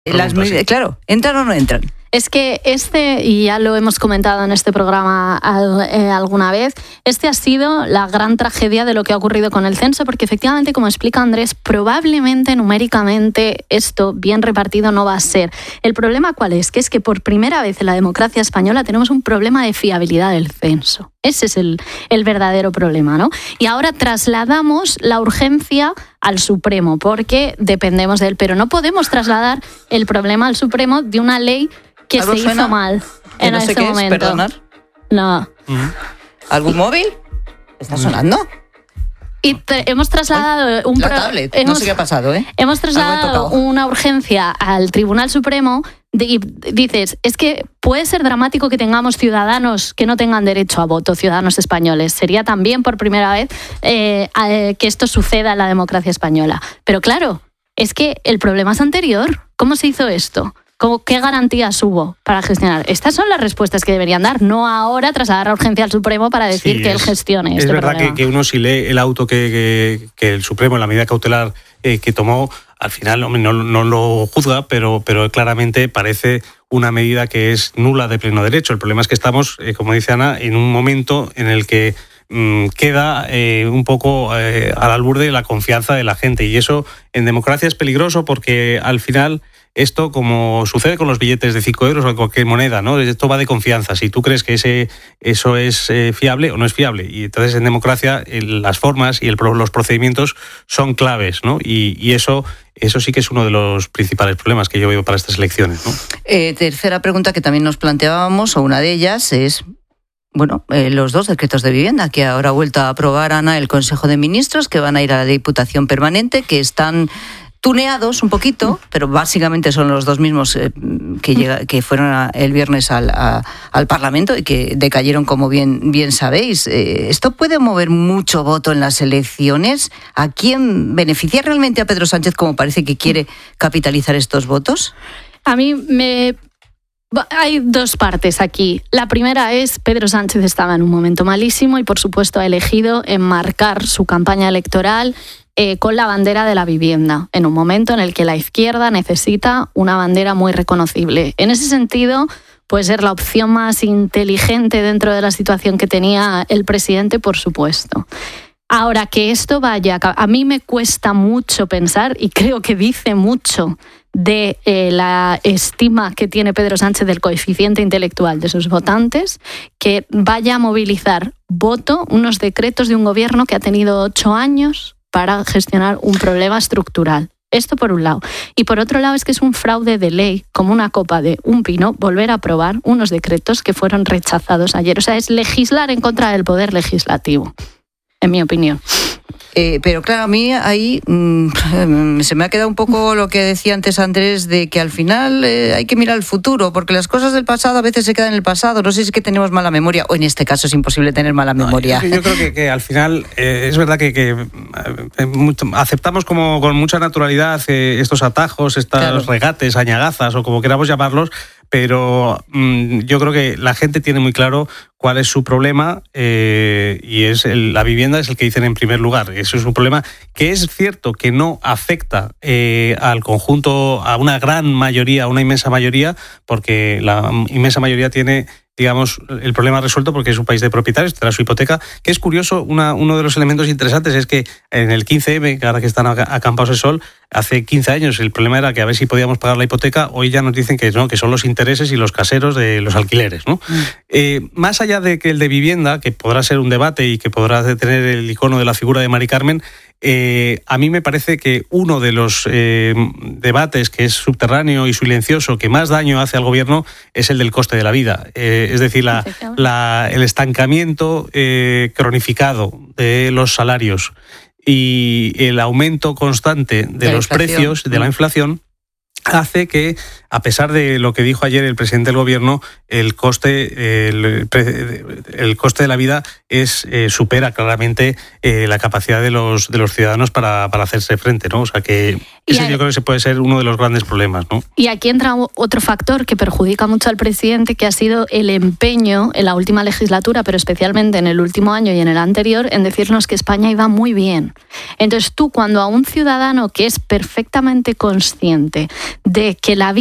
Claro, ¿entran o no entran? Es que y ya lo hemos comentado en este programa alguna vez, ha sido la gran tragedia de lo que ha ocurrido con el censo, porque efectivamente, como explica Andrés, probablemente numéricamente esto bien repartido no va a ser. ¿El problema cuál es? Que por primera vez en la democracia española tenemos un problema de fiabilidad del censo. Ese es el verdadero problema, ¿no? Y ahora trasladamos la urgencia al Supremo, porque dependemos de él, pero no podemos trasladar el problema al Supremo de una ley que se hizo mal en no sé este qué momento. Es, perdonar. No. ¿Algún móvil? ¿Está sonando? Y hemos trasladado la tablet. No sé qué ha pasado, ¿eh? Hemos trasladado una urgencia al Tribunal Supremo y dices, es que puede ser dramático que tengamos ciudadanos que no tengan derecho a voto, ciudadanos españoles. Sería también por primera vez que esto suceda en la democracia española. Pero claro, es que el problema es anterior. ¿Cómo se hizo esto? ¿Qué garantías hubo para gestionar? Estas son las respuestas que deberían dar, no ahora trasladar la urgencia al Supremo para decir que él gestione este problema. Es verdad que uno, si lee el auto que el Supremo, en la medida cautelar que tomó, al final no lo juzga, pero claramente parece una medida que es nula de pleno derecho. El problema es que estamos, como dice Ana, en un momento en el que queda un poco al albur de la confianza de la gente, y eso en democracia es peligroso, porque al final esto, como sucede con los billetes de 5 euros o cualquier moneda, ¿no? Esto va de confianza. Si tú crees que eso es fiable o no es fiable. Y entonces en democracia las formas y los procedimientos son claves, ¿no? Y eso sí que es uno de los principales problemas que yo veo para estas elecciones, ¿no? Tercera pregunta que también nos planteábamos, o una de ellas, es los 2 decretos de vivienda que ahora ha vuelto a aprobar, Ana, el Consejo de Ministros, que van a ir a la Diputación Permanente, que están tuneados un poquito, pero básicamente son los 2 mismos que fueron el viernes al Parlamento y que decayeron, como bien sabéis. ¿Esto puede mover mucho voto en las elecciones? ¿A quién beneficia realmente a Pedro Sánchez, como parece que quiere capitalizar estos votos? A mí hay 2 partes aquí. La primera es, Pedro Sánchez estaba en un momento malísimo y por supuesto ha elegido enmarcar su campaña electoral con la bandera de la vivienda, en un momento en el que la izquierda necesita una bandera muy reconocible. En ese sentido, puede ser la opción más inteligente dentro de la situación que tenía el presidente, por supuesto. Ahora, que esto vaya... A mí me cuesta mucho pensar, y creo que dice mucho de la estima que tiene Pedro Sánchez del coeficiente intelectual de sus votantes, que vaya a movilizar voto, unos decretos de un gobierno que ha tenido 8 años para gestionar un problema estructural. Esto por un lado. Y por otro lado es que es un fraude de ley, como una copa de un pino, volver a aprobar unos decretos que fueron rechazados ayer. O sea, es legislar en contra del poder legislativo, en mi opinión. Pero claro, a mí ahí se me ha quedado un poco lo que decía antes Andrés, de que al final hay que mirar al futuro, porque las cosas del pasado a veces se quedan en el pasado. No sé si es que tenemos mala memoria, o en este caso es imposible tener mala memoria. Yo creo que al final es verdad que aceptamos como con mucha naturalidad estos atajos, estos regates, añagazas o como queramos llamarlos, pero yo creo que la gente tiene muy claro cuál es su problema, y es la vivienda es el que dicen en primer lugar. Eso es un problema que es cierto que no afecta al conjunto, a una gran mayoría, a una inmensa mayoría, porque la inmensa mayoría tiene, digamos, el problema resuelto porque es un país de propietarios, tendrá su hipoteca. Que es curioso, uno de los elementos interesantes es que en el 15M, que ahora que están acampados de sol, hace 15 años el problema era que a ver si podíamos pagar la hipoteca. Hoy ya nos dicen que no, que son los intereses y los caseros de los alquileres, ¿no? Más allá de que el de vivienda, que podrá ser un debate y que podrá tener el icono de la figura de Mari Carmen, a mí me parece que uno de los debates que es subterráneo y silencioso, que más daño hace al gobierno, es el del coste de la vida. Es decir, el estancamiento cronificado de los salarios y el aumento constante de los precios, de la inflación, hace que, a pesar de lo que dijo ayer el presidente del gobierno, el coste de la vida supera claramente la capacidad de los ciudadanos para hacerse frente, ¿no? O sea que ese yo creo que puede ser uno de los grandes problemas, ¿no? Y aquí entra otro factor que perjudica mucho al presidente, que ha sido el empeño en la última legislatura, pero especialmente en el último año y en el anterior, en decirnos que España iba muy bien. Entonces tú, cuando a un ciudadano que es perfectamente consciente de que la